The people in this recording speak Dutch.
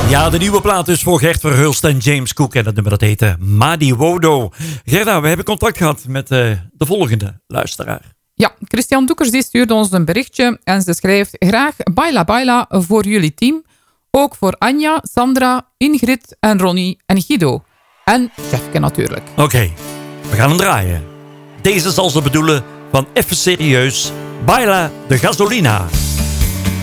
Ja, de nieuwe plaat is voor Gert Verhulst en James Cook. En dat nummer dat heette Madi Wodo. Gerda, we hebben contact gehad met de volgende luisteraar. Ja, Christian Doekers die stuurde ons een berichtje en ze schrijft: graag Baila Baila voor jullie team. Ook voor Anja, Sandra, Ingrid en Ronnie en Guido. En Chefke natuurlijk. Oké, we gaan hem draaien. Deze zal ze bedoelen van even serieus. Baila de Gasolina.